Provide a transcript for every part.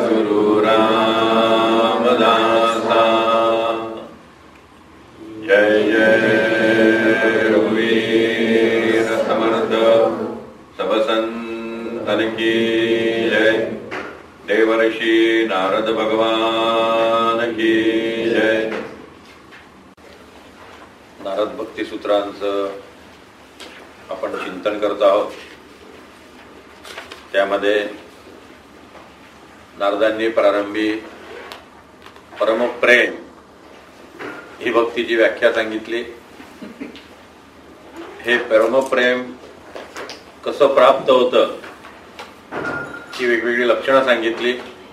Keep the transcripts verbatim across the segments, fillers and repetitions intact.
गुरु रामदासा। जय जय रघुवीर समर्थ सब संतन की जय। देवर्षि नारद भगवान की जय। नारद भक्ती सूत्रांचं आपण चिंतन करत आहोत। त्यामध्ये नारदांनी प्रारंभी परमप्रेम ही भक्तीची व्याख्या सांगितली। हे परमप्रेम कसं प्राप्त होतं ही वेगवेगळी लक्षणं सांगितली।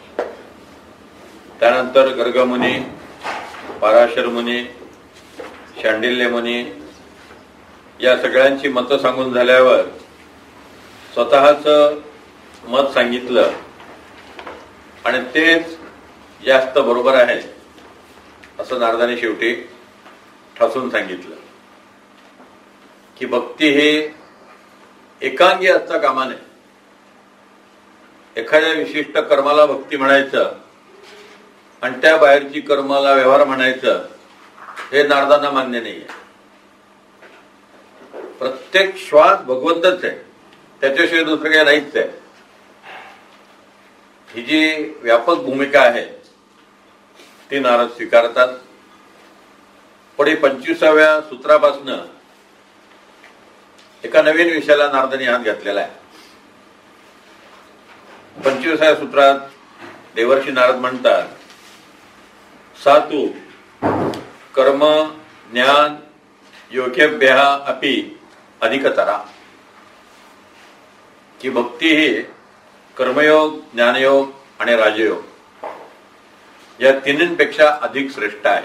त्यानंतर गर्गमुनी, पराशर मुनी, शांडिल्य मुनी या सगळ्यांची मतं सांगून झाल्यावर स्वतःच मत सांगितलं आणि तेच जास्त बरोबर आहे असं नारदाने शेवटी ठासून सांगितलं की भक्ती हे एकांगी असता कामा नये। एखाद्या विशिष्ट कर्माला भक्ती म्हणायचं आणि त्या बाहेरची कर्माला व्यवहार म्हणायचं हे नारदांना मान्य नाहीये। प्रत्येक श्वास भगवंतच आहे, त्याच्याशिवाय दुसरं काही नाहीच आहे। ही जी व्यापक भूमिका आहे ती नारद स्वीकारतात। पण ही पंचवीसाव्या सूत्रापासून एका नवीन विषयाला नारदांनी हात घातलेला आहे। पंचवीसाव्या सूत्रात देवर्षी नारद म्हणतात, सातु कर्म ज्ञान योग्यभ्य अपि अधिकतरा, की भक्ती ही कर्मयोग, ज्ञानयोग आणि राजयोग या तिन्हींपेक्षा अधिक श्रेष्ठ आहे।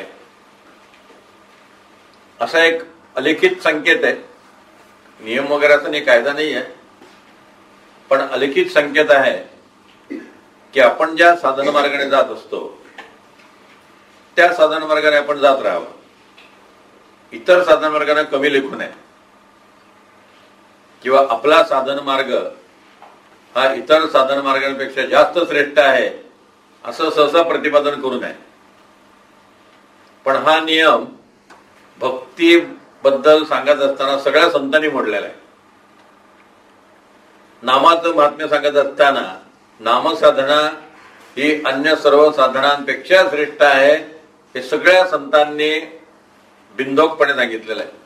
असा एक अलिखित संकेत आहे। नियम वगैरेचा नाही, कायदा नाही आहे, पण अलिखित संकेत आहे की आपण ज्या साधन मार्गाने जात असतो त्या साधन मार्गाने आपण जात राहावं। इतर साधन मार्गाने कमी लेखू नये किंवा आपला साधन मार्ग हा इतर साधन मार्गांपेक्षा जास्त श्रेष्ठ आहे असं सहसा प्रतिपादन करू नये। पण हा नियम भक्ती बद्दल सांगत असताना सगळ्या संतांनी मोडलेला आहे। नामाचं महात्म्य सांगत असताना नामसाधना ही अन्य सर्व साधनांपेक्षा श्रेष्ठ आहे हे सगळ्या संतांनी बिनधोकपणे सांगितलेलं आहे।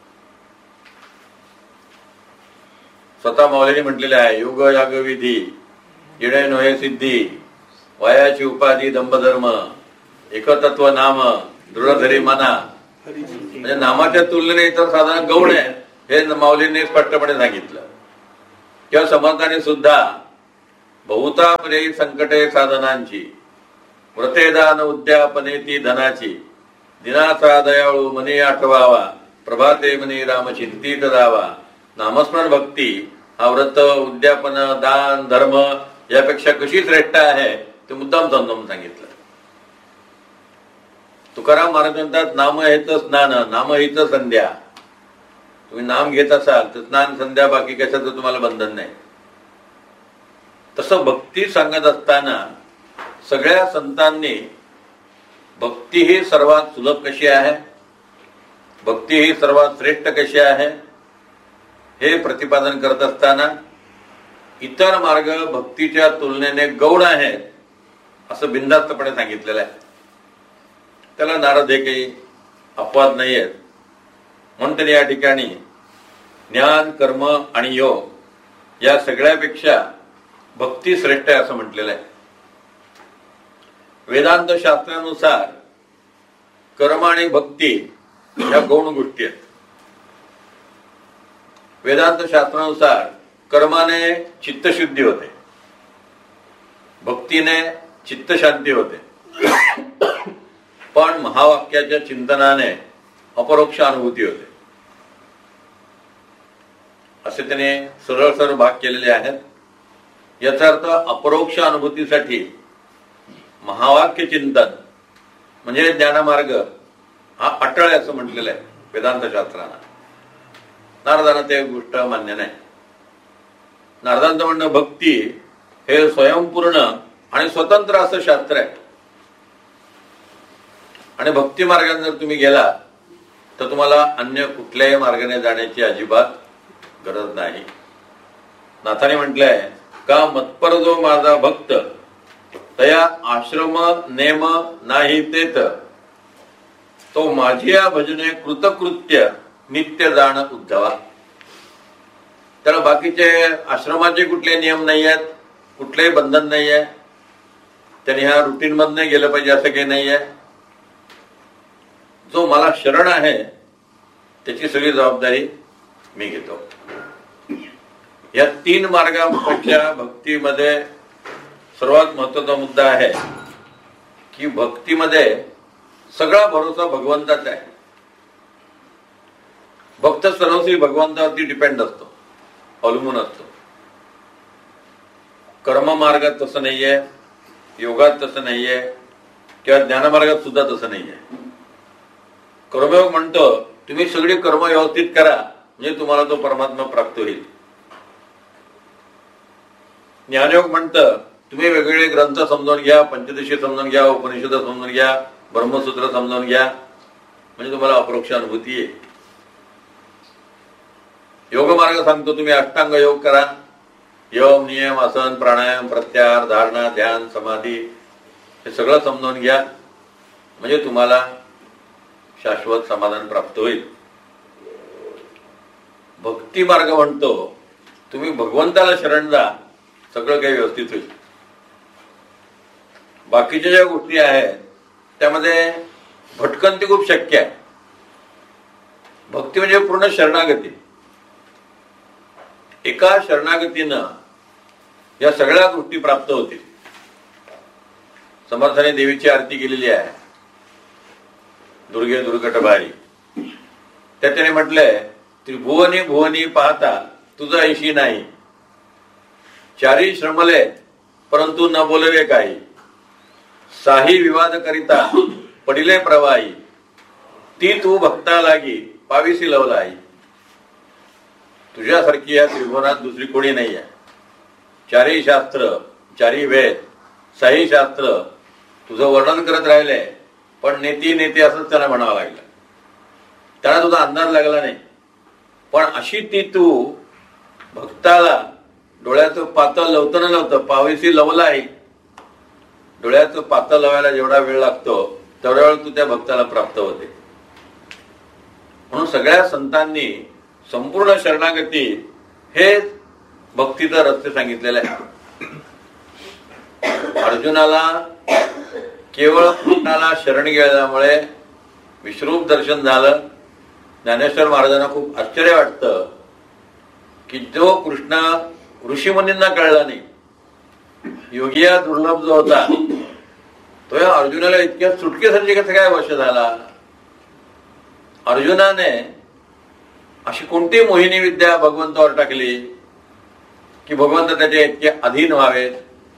स्वतः माऊलींनी म्हटलेले आहे, योग याग विधी इणे नोहे सिद्धी, वयाची उपाधी दंभधर्म, एकतत्व नाम दृढधरी मना। म्हणजे नामाच्या तुलनेने इतर साधन गौण आहे हे माऊलींनी स्पष्टपणे सांगितलं। किंवा समर्थाने सुद्धा बहुता प्रेयी संकटे साधनांची, व्रतेदान उद्यापने ती धनाची, दिनाचा दयाळू मनी आठवावा, प्रभाते मनी राम चिंतित दावा। नामस्मरण भक्ती हा व्रत, उद्यापन, दान, धर्म यापेक्षा कशी श्रेष्ठ आहे ते मुद्दाम समजावून सांगितलं। तुकाराम महाराज म्हणतात, नाम हेच स्नान, नाम हिच संध्या। तुम्ही नाम घेत असाल तर स्नान संध्या बाकी कशाचं तुम्हाला बंधन नाही। तसं भक्ती सांगत असताना सगळ्या संतांनी भक्ती ही सर्वात सुलभ कशी आहे, भक्ती ही सर्वात श्रेष्ठ कशी आहे हे प्रतिपादन करत असताना इतर मार्ग भक्तीच्या तुलनेने गौण आहेत असं बिनधास्तपणे सांगितलेलं आहे। त्याला नारद हे काही अपवाद नाही आहेत। म्हणून या ठिकाणी ज्ञान, कर्म आणि योग या सगळ्यापेक्षा भक्ती श्रेष्ठ आहे असं म्हटलेलं आहे। वेदांत शास्त्रानुसार कर्म आणि भक्ती या गौण गोष्टी आहेत। वेदांत शास्त्रानुसार कर्माने चित्तशुद्धी होते, भक्तीने चित्तशांती होते, पण महावाक्याच्या चिंतनाने अपरोक्ष अनुभूती होते। असे त्याने सरळ सरळ भाग केलेले आहेत। याचा अर्थ अपरोक्ष अनुभूतीसाठी महावाक्य चिंतन म्हणजे ज्ञानमार्ग हा अटळ आहे असं म्हटलेलं आहे वेदांत शास्त्रानं। नारदांना ते गोष्ट मान्य नाही। नारदांचं म्हणणं भक्ती हे स्वयंपूर्ण आणि स्वतंत्र असं शास्त्र आहे. आणि भक्ती मार्गाने जर तुम्ही गेला तर तुम्हाला अन्य कुठल्याही मार्गाने जाण्याची अजिबात गरज नाही. नाथाने म्हटलंय का मतपर जो माझा भक्त तया आश्रम नेम नाही तेत तो माझ्या भजने कृतकृत्य नित्य जाण उद्धवा. त्याला बाकीचे आश्रमाचे कुठले नियम नाही आहेत, कुठलेही बंधन नाही आहे, त्याने ह्या रुटीन मधनं गेलं पाहिजे असं काही नाही आहे. जो मला शरण आहे त्याची सगळी जबाबदारी मी घेतो. या तीन मार्गापेक्षा भक्तीमध्ये सर्वात महत्वाचा मुद्दा आहे की भक्तीमध्ये सगळा भरोसा भगवंताचा आहे. भक्त सर्वस्वी भगवंतावरती डिपेंड असतो, अवलंबून असतो. कर्म मार्गात तसं नाहीये, योगात तसं नाहीये, किंवा ज्ञानमार्गात सुद्धा तसं नाहीये. कर्मयोग म्हणतो तुम्ही सगळी कर्म व्यवस्थित करा म्हणजे तुम्हाला तो परमात्मा प्राप्त होईल. ज्ञानयोग म्हणतं तुम्ही वेगवेगळे ग्रंथ समजावून घ्या, पंचदशी समजावून घ्या, उपनिषद समजावून घ्या, ब्रह्मसूत्र समजावून घ्या, म्हणजे तुम्हाला अपरोक्ष अनुभूती आहे. योग मार्ग सांगतो तुम्ही अष्टांग योग करा, यम नियम आसन प्राणायाम प्रत्याहार धारणा ध्यान समाधी हे सगळं समजावून घ्या म्हणजे तुम्हाला शाश्वत समाधान प्राप्त होईल. भक्ती मार्ग म्हणतो तुम्ही भगवंताला शरण जा, सगळं काही व्यवस्थित होईल. बाकीच्या ज्या गोष्टी आहेत त्यामध्ये भटकंती खूप शक्य आहे. भक्ती म्हणजे पूर्ण शरणागती. एका शरणागतीनं या सगळ्या गोष्टी प्राप्त होतील. समर्थाने देवीची आरती केलेली आहे, दुर्गे दुर्गटभारी. त्या त्याने म्हटलंय त्रिभुवनी भुवनी पाहता तुझं ऐशी नाही, चारी श्रमले परंतु न बोलवे काही, साही विवाद करिता पडिले प्रवाही, ती तू भक्ता लागी पाविसी लवलाई. तुझ्यासारखी या त्रिभुवनात दुसरी कोणी नाही आहे. चारही शास्त्र, चारही वेद, साही शास्त्र तुझं वर्णन करत राहिले, पण नेती नेते असंच त्याला म्हणावं लागलं. त्याला तुझा अंदाज लागला नाही. पण अशी ती तू भक्ताला डोळ्याचं पातळ लवतं न लवतं पाविसी लवलाई. डोळ्याचं पातळ लावायला जेवढा वेळ लागतो तेवढ्या वेळ तू त्या भक्ताला प्राप्त होते. म्हणून सगळ्या संतांनी संपूर्ण शरणागती हे भक्तीचा रस्ते सांगितलेले आहे. अर्जुनाला केवळ कृष्णाला शरण गेल्यामुळे विश्वरूप दर्शन झालं. ज्ञानेश्वर महाराजांना खूप आश्चर्य वाटतं की जो कृष्ण ऋषीमुनींना कळला नाही, योगिया दुर्लभ जो होता तो या अर्जुनाला इतक्या सुटकेसाठी कसं काय वश झाला. अर्जुनाने अशी कोणती मोहिनी विद्या भगवंतावर टाकली की भगवंत त्याच्या इतके अधीन व्हावेत.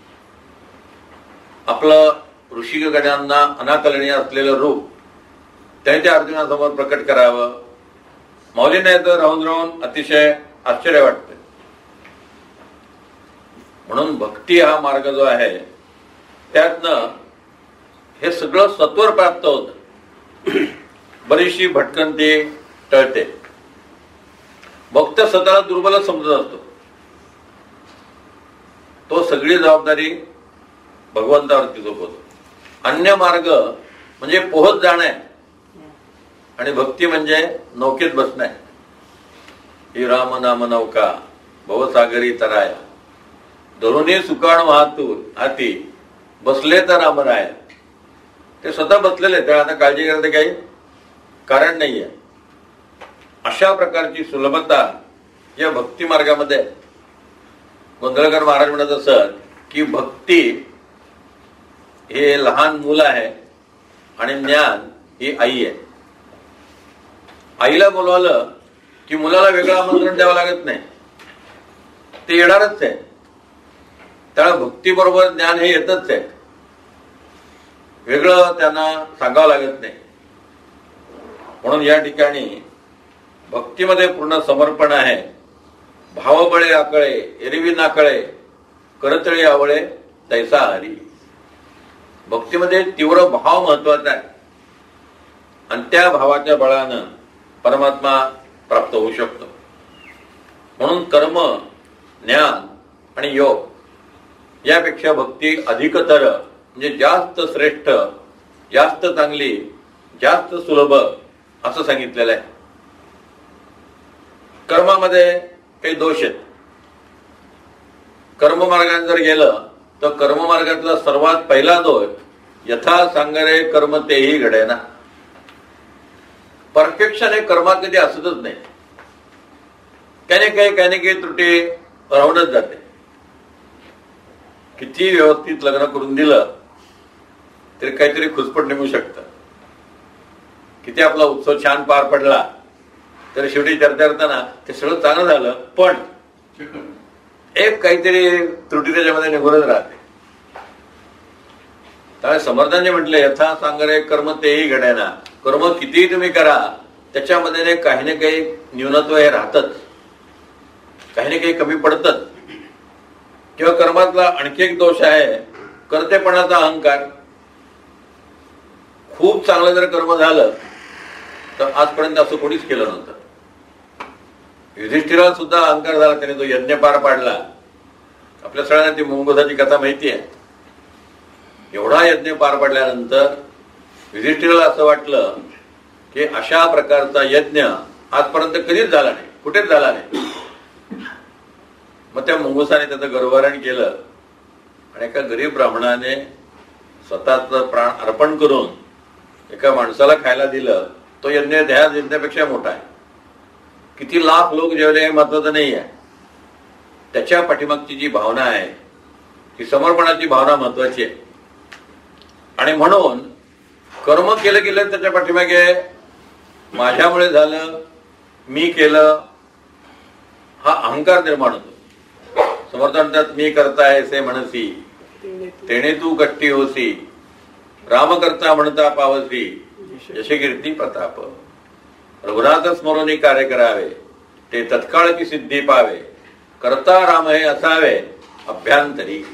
आपलं ऋषिगणांना अनाकलनीय असलेलं रूप त्याने त्या अर्जुनासमोर प्रकट करावं. मौलींना तर राहून राहून अतिशय आश्चर्य वाटतं. म्हणून भक्ती हा मार्ग जो आहे त्यातनं हे सगळं सत्वर प्राप्त होतं. बरीचशी भटकंती टळते. भक्त स्वतःला दुर्बल समजत असतो. तो सगळी जबाबदारी भगवंतावरती झोपवतो. अन्य मार्ग म्हणजे पोहत जाणे आणि भक्ती म्हणजे नौकेत बसणे. ही राम नाम नौका भवसागरी तराया, धरुणी सुकाण वाहतूर हाती बसले तर रामराय. ते स्वतः बसलेले, त्या आता काळजी करायचं काही कारण नाहीये. अशा प्रकारची सुलभता या भक्ती मार्गामध्ये. गोंधळकर महाराज म्हणत असत की भक्ती हे लहान मुलं आहे आणि ज्ञान ही आई आहे. आईला बोलवलं की मुलाला वेगळं आमंत्रण द्यावं लागत नाही, ते येणारच आहे. त्याला भक्ती बरोबर ज्ञान हे येतच आहे, वेगळं त्यांना सांगावं लागत नाही. म्हणून या ठिकाणी भक्तीमध्ये पूर्ण समर्पण आहे. भावबळे आकळे एरवी नाकळे करतळे आवळे तैसा हरी. भक्तीमध्ये तीव्र भाव महत्वाचा आहे आणि त्या भावाच्या बळानं परमात्मा प्राप्त होऊ शकतो. म्हणून कर्म, ज्ञान आणि योग यापेक्षा भक्ती अधिकतर म्हणजे जास्त श्रेष्ठ, जास्त चांगली, जास्त सुलभ असं सांगितलेलं आहे. कर्मामध्ये काही दोष आहेत. कर्ममार्गाने जर गेलं तर कर्ममार्गातला सर्वात पहिला दोष यथा सांगरे कर्म तेही घडेना. परफेक्शन हे कर्मात कधी असतच नाही. काही काही काही काही त्रुटी राहूनच जाते. किती व्यवस्थित लग्न करून दिलं तरी काहीतरी खुसपट निघू शकतं. किती आपला उत्सव छान पार पडला तर शेवटी चर्चा करताना ते सगळं चांगलं झालं पण एक काहीतरी त्रुटी त्याच्यामध्ये निघूनच राहते. त्यामुळे समर्थांनी म्हटलं यथा सांगरे कर्म तेही घडेना. कर्म कितीही तुम्ही करा त्याच्यामध्ये काही ना काही न्यूनत्व हे राहतच, काही ना काही कमी पडतच. किंवा कर्मातला आणखी एक दोष आहे कर्तेपणाचा अहंकार. खूप चांगलं जर कर्म झालं तर आजपर्यंत असं कोणीच केलं नव्हतं. युधिष्ठिराला सुद्धा अहंकार झाला, त्याने तो यज्ञ पार पाडला. आपल्या सगळ्यांना ती मुंगोधाची कथा माहिती आहे. एवढा यज्ञ पार पडल्यानंतर युधिष्ठिराला असं वाटलं की अशा प्रकारचा यज्ञ आजपर्यंत कधीच झाला नाही, कुठेच झाला नाही. मग त्या मुंगुसाने त्याचं गर्वहरण केलं आणि एका गरीब ब्राह्मणाने स्वतःच प्राण अर्पण करून एका माणसाला खायला दिलं. तो यज्ञ ह्या यज्ञापेक्षा मोठा आहे. किती लाख लोक जेवले हे महत्वाचं नाही आहे. त्याच्या पाठीमागची जी भावना आहे ती समर्पणाची भावना महत्वाची आहे. आणि म्हणून कर्म केलं गेलं त्याच्या पाठीमागे माझ्यामुळे झालं, मी केलं, हा अहंकार निर्माण होतो. समर्थ म्हणतात मी करताय से म्हणसी तेणे तू कष्टी होसी, राम करता म्हणता पावसी यशकीर्ती प्रताप. रघुनाथ स्मरोनी कार्य करावे ते तत्काळची सिद्धी पावे, करता राम हे असावे अभ्यंतरी.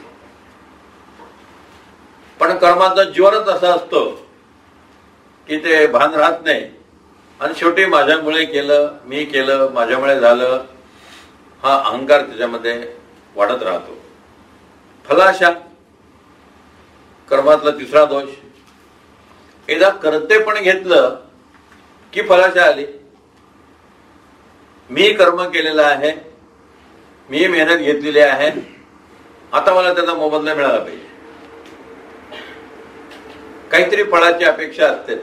पण कर्माचं जीवनच असं असतो की ते भान राहत नाही आणि शेवटी माझ्यामुळे केलं, मी केलं, माझ्यामुळे झालं, हा अहंकार त्याच्यामध्ये वाढत राहतो. फलाशा कर्मातला तिसरा दोष. एकदा करते पण घेतलं की फलाशा आली. मी कर्म केलेलं आहे, मी मेहनत घेतलेली आहे, आता मला त्याचा मोबदला मिळाला पाहिजे. काहीतरी फळाची अपेक्षा असतेच.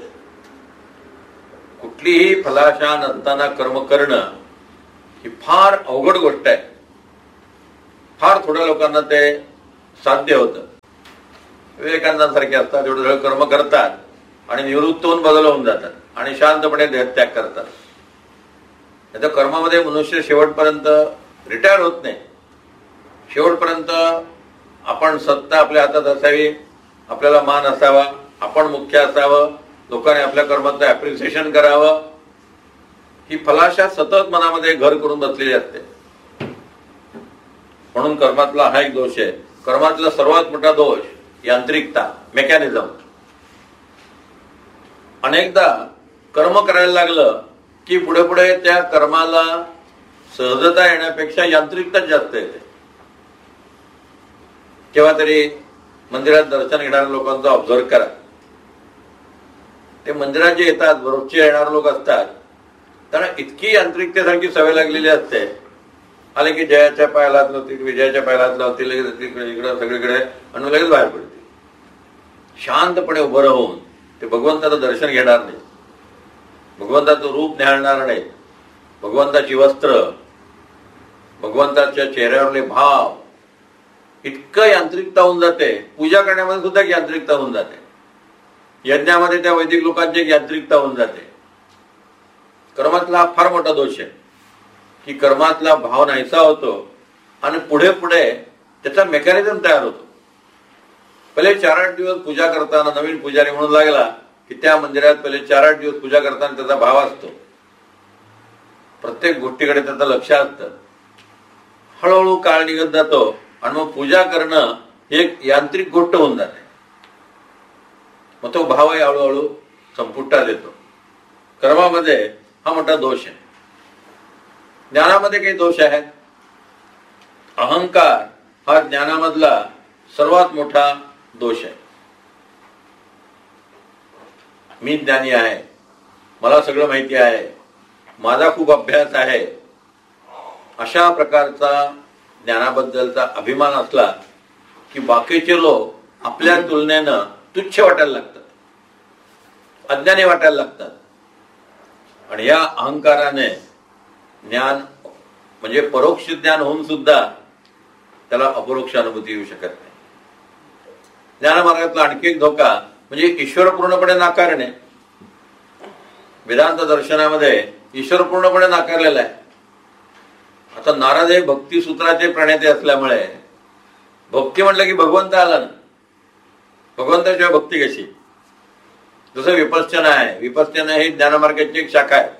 कुठलीही फलाशा नसताना कर्म करणं ही फार अवघड गोष्ट आहे. फार थोड्या लोकांना ते साध्य होतं. विवेकानंदांसारखे असतात, एवढं सगळं कर्म करतात आणि निवृत्त होऊन बदल होऊन जातात आणि शांतपणे देहत्याग करतात. त्या कर्मामध्ये मनुष्य शेवटपर्यंत रिटायर होत नाही. शेवटपर्यंत आपण सत्ता आपल्या हातात असावी, आपल्याला मान असावा, आपण मुख्य असावं, लोकांनी आपल्या कर्माचं अप्रिसिएशन करावं, ही फलाशा सतत मनामध्ये घर करून बसलेली असते. म्हणून कर्मातला हा एक दोष आहे. कर्मातला सर्वात मोठा दोष यांत्रिकता, मेकॅनिझम. अनेकदा कर्म करायला लागलं की पुढे पुढे त्या कर्माला सहजता येण्यापेक्षा यांत्रिकताच जास्त येते. केव्हा तरी मंदिरात दर्शन घेणाऱ्या लोकांचा ऑब्झर्व करा. ते मंदिरात जे येतात, रोजचे येणारे लोक असतात, त्यांना इतकी यांत्रिकतेसारखी सवय लागलेली असते. आले की जयाच्या पायाला हात लावतील, विजयाच्या पायाला हात लावतील, इकडं सगळीकडे आणि लगेच बाहेर पडतील. शांतपणे उभं राहून ते भगवंताचं दर्शन घेणार नाही, भगवंताचं रूप निहाळणार नाही, भगवंताची वस्त्र, भगवंताच्या चेहऱ्यावरले भाव, इतकं यांत्रिकता होऊन जाते. पूजा करण्यामध्ये सुद्धा यांत्रिकता होऊन जाते. यज्ञामध्ये त्या वैदिक लोकांची यांत्रिकता होऊन जाते. कर्मातला हा फार मोठा दोष आहे की कर्मातला भाव नाहीसा होतो आणि पुढे पुढे त्याचा मेकॅनिझम तयार होतो. पहिले चार आठ दिवस पूजा करताना नवीन पुजारी म्हणून लागला की त्या मंदिरात पहिले चार आठ दिवस पूजा करताना त्याचा भाव असतो, प्रत्येक गोष्टीकडे त्याचं लक्ष असतं. हळूहळू काळ निघत जातो आणि मग पूजा करणं ही एक यांत्रिक गोष्ट होऊन जाते. मग तो भावही हळूहळू संपुष्टात येतो. कर्मामध्ये हा मोठा दोष आहे. ज्ञानामध्ये काही दोष आहेत. अहंकार हा ज्ञानामधला सर्वात मोठा दोष आहे. मी ज्ञानी आहे, मला सगळं माहिती आहे, माझा खूप अभ्यास आहे, अशा प्रकारचा ज्ञानाबद्दलचा अभिमान असला की बाकीचे लोक आपल्या तुलनेनं तुच्छ वाटायला लागतात, अज्ञानी वाटायला लागतात. आणि या अहंकाराने ज्ञान म्हणजे परोक्ष ज्ञान होऊन सुद्धा त्याला अपरोक्ष अनुभूती येऊ शकत नाही. ज्ञानमार्गातला आणखी एक धोका म्हणजे ईश्वर पूर्णपणे नाकारणे. वेदांत दर्शनामध्ये ईश्वर पूर्णपणे नाकारलेला आहे. आता नारद हे भक्ती सूत्राचे प्रणेते असल्यामुळे भक्ती म्हटलं की भगवंत आला ना. भगवंताशिवाय भक्ती कशी? जसं विपश्यना आहे, विपश्यना ही ज्ञानमार्गाची एक शाखा आहे.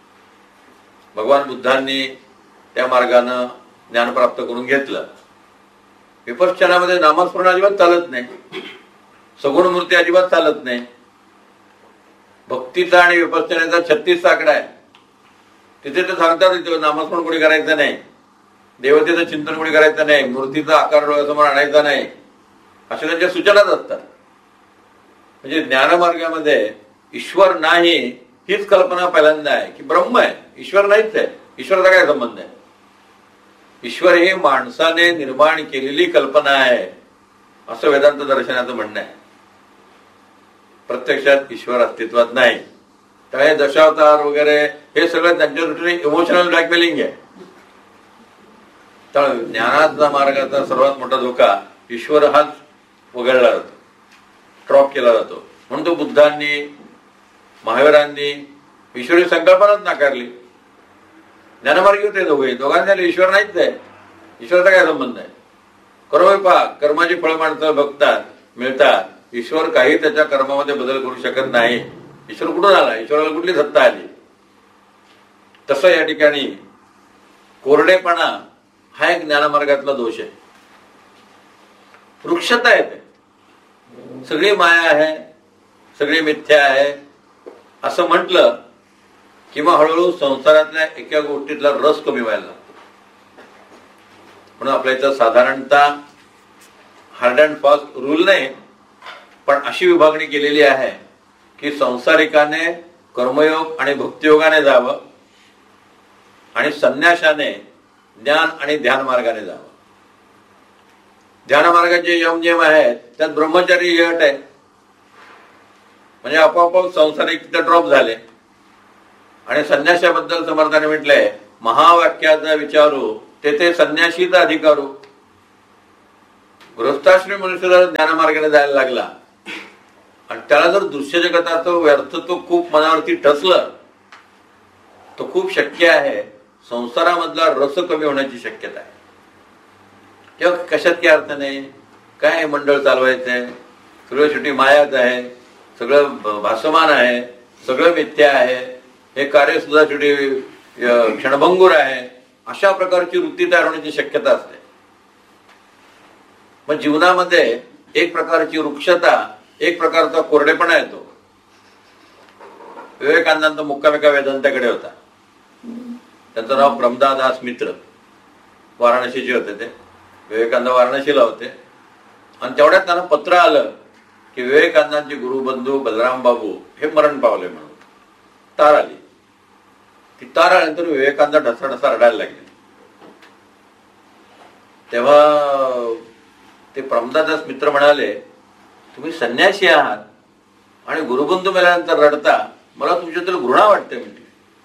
भगवान बुद्धांनी त्या मार्गानं ज्ञान प्राप्त करून घेतलं. विपश्यनामध्ये नामस्मरण अजिबात चालत नाही, सगुण मूर्ती अजिबात चालत नाही. भक्तीचा आणि विपश्यनेचा छत्तीसचा आकडा आहे. तिथे तर सांगतात तिथे नामस्मरण कोणी करायचं नाही, देवतेचं चिंतन कोणी करायचं नाही, मूर्तीचा आकार डोळ्यासमोर आणायचा नाही, अशा त्यांच्या सूचनाच असतात. म्हणजे ज्ञानमार्गामध्ये ईश्वर नाही हीच कल्पना पहिल्यांदा आहे की ब्रह्म आहे, ईश्वर नाहीच आहे. ईश्वराचा काय संबंध आहे? ईश्वर ही माणसाने निर्माण केलेली कल्पना आहे असं वेदांत दर्शनाचं म्हणणं आहे. प्रत्यक्षात ईश्वर अस्तित्वात नाही. त्यामुळे दशावतार वगैरे हे सगळं त्यांच्या दृष्टीने इमोशनल ब्लॅकमेलिंग आहे. त्यामुळे ज्ञानाचा मार्गाचा सर्वात मोठा धोका ईश्वर हाच वगळला जातो, ड्रॉप केला जातो. म्हणून तो बुद्धांनी महावीरांनी ईश्वरी संकल्पनाच नाकारली. ज्ञानमार्गी होते दोघे, दोघांनी ईश्वर नाहीच आहे, ईश्वराचा काय संबंध आहे? कर्मविपाक, कर्माची फळं माणसं बघतात, मिळतात. ईश्वर काही त्याच्या कर्मामध्ये बदल करू शकत नाही. ईश्वर कुठून आला? ईश्वराला कुठली सत्ता आली? तसं या ठिकाणी कोरडेपणा हा एक ज्ञानमार्गातला दोष आहे. वृक्षता येते, सगळी माया आहे, सगळी मिथ्या आहे असं म्हटलं किंवा हळूहळू संसारातल्या एका गोष्टीतला रस कमी व्हायला लागतो. म्हणून आपल्या इथं साधारणतः हार्ड अँड फास्ट रूल नाही, पण अशी विभागणी केलेली आहे की संसारिकाने कर्मयोग आणि भक्तियोगाने जावं आणि संन्याशाने ज्ञान आणि ध्यान मार्गाने जावं. ध्यान मार्गाचे यम नियम आहेत, त्यात ब्रह्मचारी ही अट आहे. म्हणजे आपोआप संसारिक तिथं ड्रॉप झाले. आणि संन्यासाबद्दल समर्थाने म्हटलंय, महावाक्याचा विचारू ते ते संन्याशीचा अधिकारू. गृहस्थाश्रमी मनुष्य जर ज्ञानमार्गाने जायला लागला आणि त्याला जर दृश्य जगताचं व्यर्थत्व खूप मनावरती ठसलं तर खूप शक्य आहे संसारामधला रस कमी होण्याची शक्यता आहे. किंवा कशात काही अर्थ नाही, काय मंडळ चालवायचंय, सगळं शेवटी मायाच आहे, सगळं भासमान आहे, सगळं मिथ्या आहे, हे कार्य सुद्धा शेवटी क्षणभंगूर आहे, अशा प्रकारची वृत्ती तयार होण्याची शक्यता असते. मग जीवनामध्ये एक प्रकारची वृक्षता, एक प्रकारचा कोरडेपणा येतो. विवेकानंद मुक्काम एका वेदांताकडे होता. त्यांचं नाव प्रमदादास मित्र, वाराणसीचे होते ते. विवेकानंद वाराणसीला होते. आणि तेवढ्यात त्यांना पत्र आलं की विवेकानंदांचे गुरुबंधू बलराम बाबू हे मरण पावले म्हणून. तार आली. ती तार आल्यानंतर विवेकानंद ढसाढसा रडायला लागले. तेव्हा ते प्रमदादास मित्र म्हणाले, तुम्ही संन्यासी आहात आणि गुरुबंधू मेल्यानंतर रडता, मला तुमच्याबद्दल घृणा वाटते. म्हणजे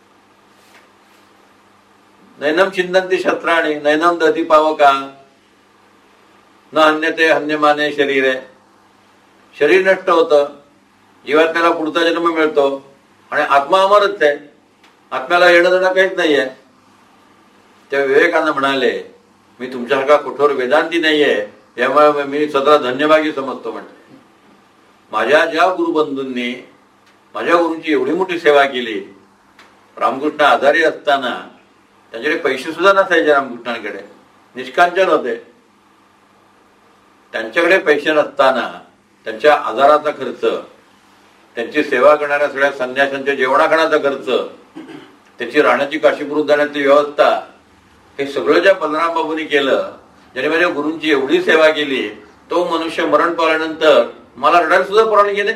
नैनम छिंदंती शस्त्राणी नैनम दधी पावका न हन्यते हन्यमाने शरीर आहे. शरीर नष्ट होतं, जीवात्म्याला पुढचा जन्म मिळतो आणि आत्मा अमरच आहे. आत्म्याला येणं जाणं काहीच नाहीये. त्या विवेकानंद म्हणाले, मी तुमच्यासारखा कठोर वेदांती नाहीये, त्यामुळे मी स्वतःला धन्यभागी समजतो. म्हणजे माझ्या ज्या गुरुबंधूंनी माझ्या गुरूंची एवढी मोठी सेवा केली, रामकृष्ण आजारी असताना त्यांच्याकडे पैसे सुद्धा नसायचे, रामकृष्णांकडे निष्कांचन होते, त्यांच्याकडे पैसे नसताना त्यांच्या आजाराचा खर्च, त्यांची सेवा करणाऱ्या सगळ्या संन्याशांच्या जेवणाखाण्याचा खर्च, त्याची राहण्याची काशीपुरुष जाण्याची व्यवस्था, हे सगळं ज्या बलराम बाबूंनी केलं, ज्याने माझ्या गुरूंची एवढी सेवा केली, तो मनुष्य मरण पावल्यानंतर मला रडायला सुद्धा पुराणे गेले.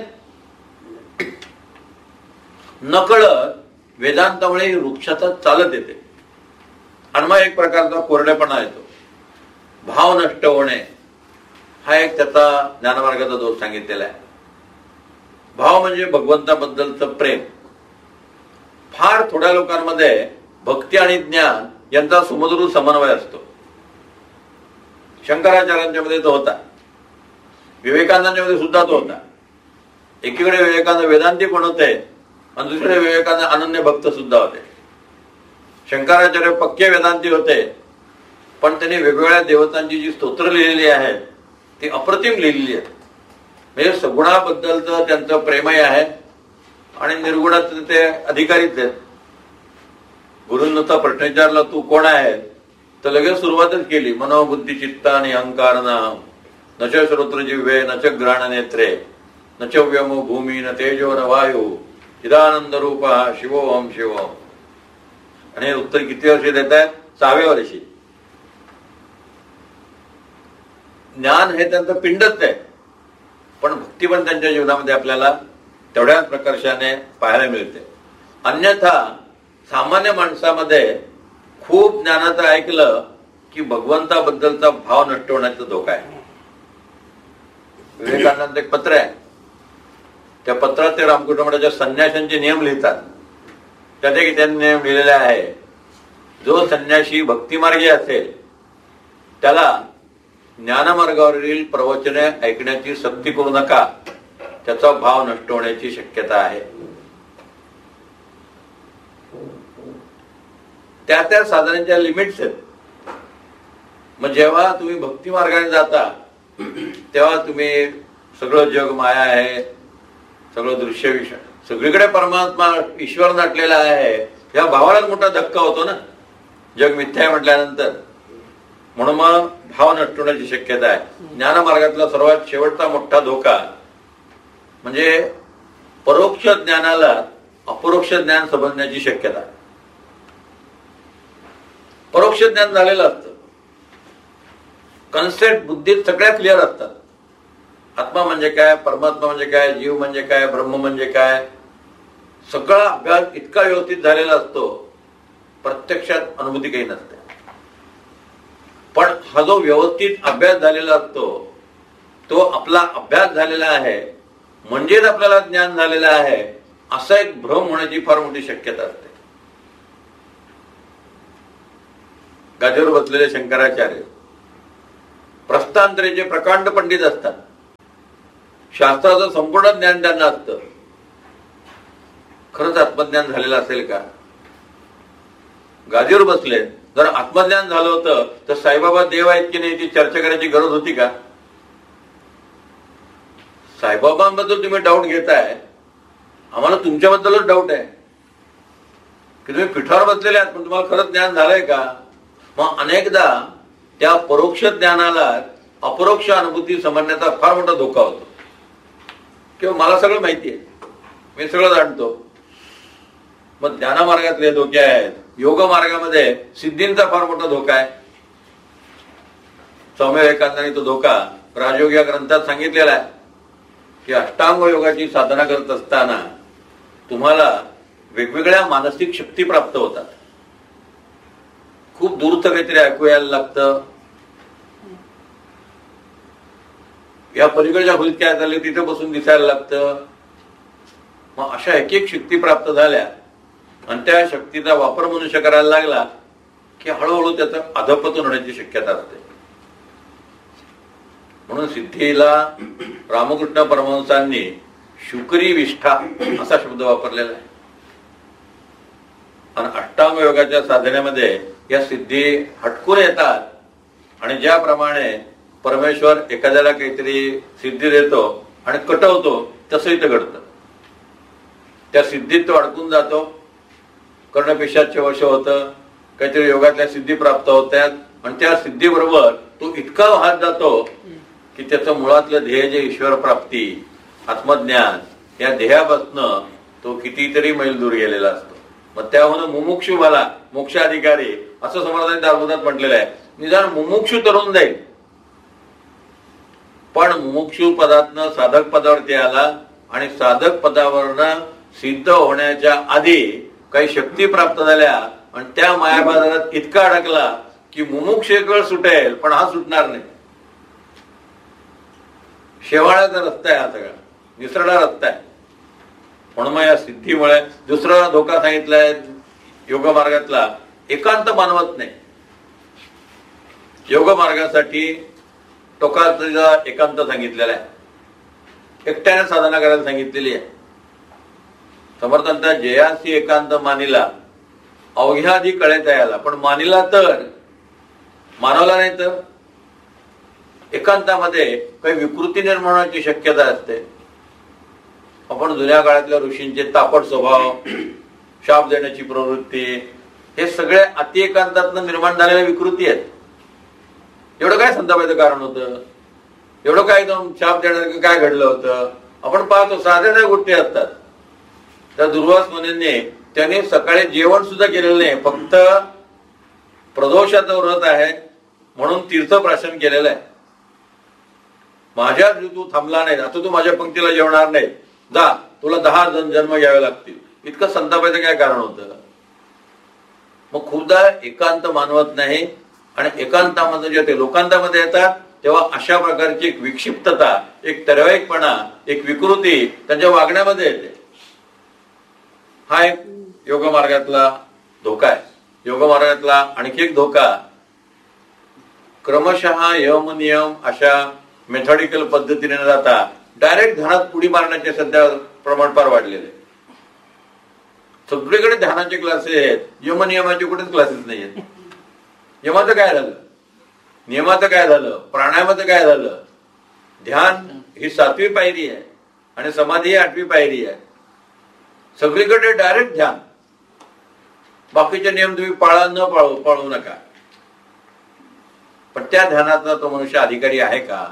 नकळत वेदांतामुळे वृक्षाचा चालत येते आणि मग एक प्रकारचा कोरडेपणा येतो. भाव नष्ट होणे हा एक त्याचा ज्ञानमार्गाचा दोष सांगितलेला आहे. भाव म्हणजे भगवंताबद्दलचं प्रेम. फार थोड्या लोकांमध्ये भक्ती आणि ज्ञान यांचा सुमधुर समन्वय असतो. शंकराचार्यांच्या मध्ये तो होता, विवेकानंदांच्या मध्ये सुद्धा तो होता. एकीकडे विवेकानंद वेदांती पण होते आणि दुसरीकडे विवेकानंद अनन्य भक्त सुद्धा होते. शंकराचार्य पक्के वेदांती होते, पण त्यांनी वेगवेगळ्या देवतांची जी स्तोत्र लिहिलेली आहेत ती अप्रतिम लिहिलेली आहेत. म्हणजे सगुणाबद्दलचं त्यांचं प्रेमही आहे आणि निर्गुणाचं ते अधिकारीच आहेत. गुरुंचा प्रश्न विचारला, तू कोण आहे, तर लगेच सुरुवातच केली, मनोबुद्धी चित्त आणि अहंकार नाम न च श्रोत्र जिव्हे न च घ्राण नेत्रे न च व्यमो भूमी न तेजो न वायू चिदानंद रूप शिवोम शिवोम. आणि हे उत्तर किती वर्षी देत आहेत? सहाव्या वर्षी. ज्ञान हे त्यांचं पिंडच आहे, पण भक्ती पण त्यांच्या जीवनामध्ये आपल्याला तेवढ्याच प्रकर्षाने पाहायला मिळते. अन्यथा सामान्य माणसामध्ये खूप ज्ञानाचं ऐकलं की भगवंताबद्दलचा भाव नष्ट होण्याचा धोका आहे. विवेकानंद एक पत्र आहे, त्या पत्रात ते रामकृष्ण मठाच्या संन्याशांचे नियम लिहितात. त्यात एक त्यांनी नियम लिहिलेला आहे, जो संन्यासी भक्तिमार्गी असेल त्याला ज्ञानमार्गावरील प्रवचने ऐकण्याची सक्ती करू नका, त्याचा भाव नष्ट होण्याची शक्यता आहे. त्या त्या साधनांच्या लिमिट्स आहेत. मग जेव्हा तुम्ही भक्ती मार्गाने जाता तेव्हा तुम्ही सगळं जग माया आहे, सगळं दृश्य विषय, सगळीकडे परमात्मा ईश्वर नटलेला आहे, या भावालाच मोठा धक्का होतो ना, जग मिथ्या म्हटल्यानंतर. म्हणून मग भाव नष्ट होण्याची शक्यता आहे. ज्ञानमार्गातला सर्वात शेवटचा मोठा धोका म्हणजे परोक्ष ज्ञानाला अपरोक्ष ज्ञान समजण्याची शक्यता. परोक्ष ज्ञान झालेलं असतं, कन्सेप्ट बुद्धीत सगळ्या क्लिअर असतात. आत्मा म्हणजे काय, परमात्मा म्हणजे काय, जीव म्हणजे काय, ब्रह्म म्हणजे काय, सगळा अभ्यास इतका व्यवस्थित झालेला असतो, प्रत्यक्षात अनुभूती काही नसते. पण हा जो व्यवस्थित अभ्यास झालेला असतो तो आपला अभ्यास झालेला आहे म्हणजेच आपल्याला ज्ञान झालेलं आहे, असा एक भ्रम होण्याची फार मोठी शक्यता असते. गादीवर बसलेले शंकराचार्य प्रस्थांतरेचे प्रकांड पंडित असतात. शास्त्राचं संपूर्ण ज्ञान त्यांना असतं. खरंच आत्मज्ञान झालेलं असेल का? गादीवर बसले, जर आत्मज्ञान झालं होतं तर साईबाबा देव आहेत की नाही ती चर्चा करायची गरज होती का? साईबाबांबद्दल तुम्ही डाऊट घेताय, आम्हाला तुमच्याबद्दलच डाऊट आहे की तुम्ही पिठावर बसलेले आहात, पण तुम्हाला खरंच ज्ञान झालंय का? मग अनेकदा त्या परोक्ष ज्ञानाला अपरोक्ष अनुभूती समजण्याचा फार मोठा धोका होतो. किंवा मला सगळं माहिती आहे, मी सगळं जाणतो. मग ज्ञानमार्गातले धोके आहेत. योग मार्गामध्ये सिद्धींचा फार मोठा धोका आहे. स्वामी विवेकानंदांनी तो धोका राजयोग या ग्रंथात सांगितलेला आहे की अष्टांग योगाची साधना करत असताना तुम्हाला वेगवेगळ्या मानसिक शक्ती प्राप्त होतात. खूप दूरचं काहीतरी ऐकू यायला लागतं, या पलीकडच्या खोलीत काय झालं तिथे बसून दिसायला लागतं. मग अशा एक एक शक्ती प्राप्त झाल्या आणि त्या शक्तीचा वापर मनुष्य करायला लागला की हळूहळू त्याचं अधपतन होण्याची शक्यता असते. म्हणून सिद्धीला रामकृष्ण परमहंसांनी शुक्री विष्ठा असा शब्द वापरलेला आहे. आणि अष्टांग योगाच्या साधनेमध्ये या सिद्धी हटकून येतात आणि ज्याप्रमाणे परमेश्वर एखाद्याला काहीतरी सिद्धी देतो आणि कटवतो तसं इथं घडतं. त्या सिद्धीत तो अडकून जातो, कर्णपिशाच्य वश होतं, काहीतरी योगातल्या सिद्धी प्राप्त होत्यात आणि त्या सिद्धीबरोबर तो इतका वाहत जातो की त्याचं मुळातलं ध्येय जे ईश्वर प्राप्ती, आत्मज्ञान, या ध्येयापासनं तो कितीतरी मैल दूर गेलेला असतो. मग त्याहून मुमुक्षू मला मोक्ष अधिकारी असं समर्थांनी दार्शनिकात म्हटलेलं आहे. निदान मुमुक्षू तरुण जाईल, पण मुमुक्षू पदातनं साधक पदावरती आला आणि साधक पदावरनं सिद्ध होण्याच्या आधी काही शक्ती प्राप्त झाल्या आणि त्या मायाबाजारात इतका अडकला की मुमुक्षेकळ सुटेल पण हा सुटणार नाही. शेवाळ्याचा रस्ता आहे हा सगळा, निसरडा रस्ता आहे. म्हणून मग या सिद्धीमुळे दुसरा धोका सांगितलाय योग मार्गातला, एकांत मानवत नाही. योग मार्गासाठी टोकाचा एकांत सांगितलेला आहे, एकट्याने साधना करायला सांगितलेली आहे. समर्थांचा जयासी एकांत मानिला अवघ्या आधी कळेता याला, पण मानिला तर मानवला नाही तर एकांतामध्ये काही विकृती निर्माण होण्याची शक्यता असते. आपण जुन्या काळातल्या ऋषींचे तापट स्वभाव, शाप देण्याची प्रवृत्ती, हे सगळे अति एकांतातनं निर्माण झालेल्या विकृती आहेत. एवढं काय संतापायचं कारण होतं? एवढं काय एकदम शाप देण्याचं काय घडलं होतं? आपण पाहतो साध्या साध्या गोष्टी असतात. त्या दुर्वास मुनींनी त्यांनी सकाळी जेवण सुद्धा केलेलं नाही, फक्त प्रदोषाचं व्रत आहे म्हणून तीर्थप्राशन केलेलं आहे. माझ्या तू थांबला नाही, आता तू माझ्या पंक्तीला जेवणार नाही, जा तुला दहा जण जन्म घ्यावे लागतील. इतकं संतापायचं काय कारण होतं? मग खूपदा एकांत मानवत नाही आणि एकांतामध्ये जे ते लोकांतामध्ये येतात तेव्हा अशा प्रकारची एक विक्षिप्तता, एक तरवाईकपणा, एक विकृती त्यांच्या वागण्यामध्ये येते. हा एक योग मार्गातला धोका आहे. योग मार्गातला आणखी एक धोका, क्रमशः यम नियम अशा मेथॉडिकल पद्धतीने न जाता डायरेक्ट ध्यानात पुढी मारण्याचे सध्या प्रमाण फार वाढलेले. सगळीकडे ध्यानाचे क्लासेस आहेत, यमनियमाचे कुठेच क्लासेस नाही आहेत. यमाचं काय झालं, नियमाचं काय झालं, प्राणायामाचं काय झालं? ध्यान ही सातवी पायरी आहे आणि समाधी ही आठवी पायरी आहे. सगळीकडे डायरेक्ट ध्यान. बाकीचे नियम तुम्ही पाळा न पाळू पाळू नका, पण त्या ध्यानाचा तो मनुष्य अधिकारी आहे का?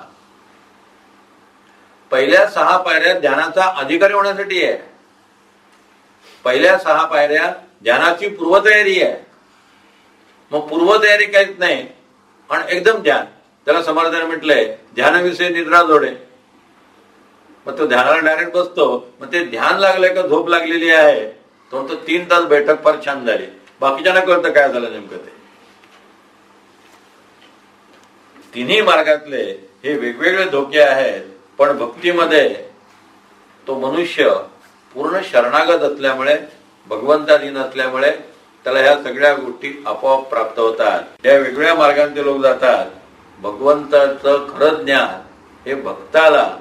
पहिल्या सहा पायऱ्या ध्यानाचा अधिकारी होण्यासाठी आहे. पहिल्या सहा पायऱ्या ध्यानाची पूर्वतयारी आहे. मग पूर्वतयारी काहीच नाही आणि एकदम ध्यान, त्याला समर्थाने म्हटलंय ध्यानाविषयी निद्रा जोडे. मग तो ध्यानाला डायरेक्ट बसतो, मग ते ध्यान लागलंय का झोप लागलेली आहे, तो तो तीन तास बैठक फार छान झाली, बाकीच्यांना कळतं काय झालं नेमकं ते. तिन्ही मार्गातले हे वेगवेगळे धोके आहेत, पण भक्तीमध्ये तो मनुष्य पूर्ण शरणागत असल्यामुळे, भगवंताधीन असल्यामुळे त्याला ह्या सगळ्या गोष्टी आपोआप प्राप्त होतात. या वेगवेगळ्या मार्गांचे लोक जातात. भगवंताचं खरं ज्ञान हे भक्ताला